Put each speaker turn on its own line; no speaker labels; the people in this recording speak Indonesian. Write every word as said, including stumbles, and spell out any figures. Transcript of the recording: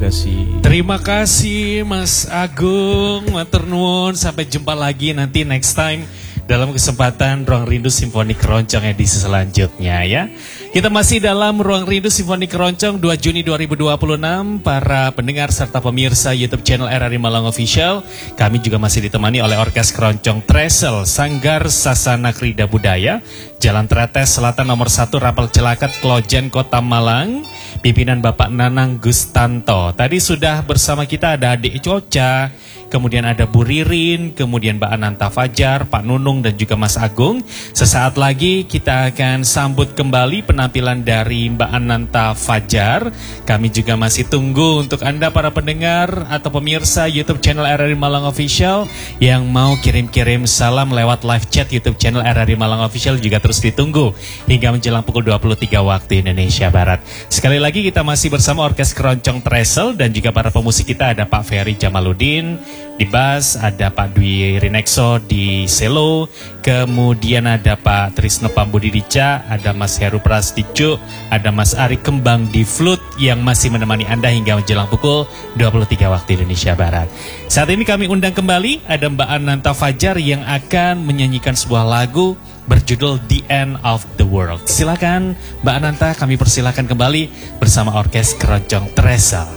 kasih.
Terima kasih Mas Agung, matur nuwun, sampai jumpa lagi nanti next time dalam kesempatan Ruang Rindu Simfoni Keroncong edisi selanjutnya ya. Kita masih dalam Ruang Rindu Simfoni Keroncong dua Juni dua ribu dua puluh enam. Para pendengar serta pemirsa YouTube channel R R I Malang Official, kami juga masih ditemani oleh Orkes Keroncong Tresel Sanggar Sasana Krida Budaya, Jalan Tretes Selatan nomor satu Rapel Celakat, Klojen, Kota Malang. Pimpinan Bapak Nanang Gustanto. Tadi sudah bersama kita ada Adik Coca, kemudian ada Bu Ririn, kemudian Mbak Ananta Fajar, Pak Nunung dan juga Mas Agung. Sesaat lagi kita akan sambut kembali penampilan dari Mbak Ananta Fajar. Kami juga masih tunggu untuk Anda para pendengar atau pemirsa YouTube channel R R I Malang Official yang mau kirim-kirim salam lewat live chat YouTube channel R R I Malang Official juga terus ditunggu hingga menjelang pukul dua puluh tiga waktu Indonesia Barat. Sekali lagi kita masih bersama Orkes Keroncong Tresel dan juga para pemusik kita ada Pak Ferry Jamaludin di bass, ada Pak Dwi Rinexo di selo, kemudian ada Pak Trisno Pambudidicca, ada Mas Heru Prastijo, ada Mas Ari Kembang di flute yang masih menemani Anda hingga menjelang pukul dua puluh tiga waktu Indonesia Barat. Saat ini kami undang kembali ada Mbak Ananta Fajar yang akan menyanyikan sebuah lagu berjudul The End of the World. Silakan Mbak Ananta, kami persilakan kembali bersama Orkes Keroncong Tresel.